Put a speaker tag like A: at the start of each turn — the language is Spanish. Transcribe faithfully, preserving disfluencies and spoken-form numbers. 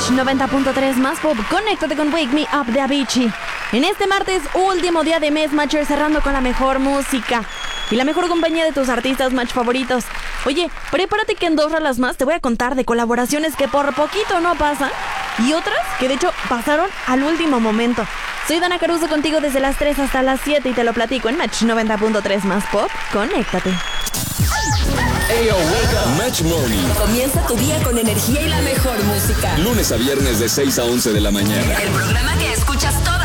A: Match noventa punto tres más pop. Conéctate con Wake Me Up de Avicii. En este martes, último día de mes, Matcher, cerrando con la mejor música y la mejor compañía de tus artistas Match favoritos. Oye, prepárate que en dos rolas más te voy a contar de colaboraciones que por poquito no pasan y otras que de hecho pasaron al último momento. Soy Dana Caruso contigo desde las tres hasta las siete y te lo platico en Match noventa punto tres más pop. Conéctate.
B: Ayo, wake up. Match Morning.
C: Comienza tu día con energía y la mejor música.
B: Lunes a viernes de seis a once de la mañana.
C: El programa que escuchas todo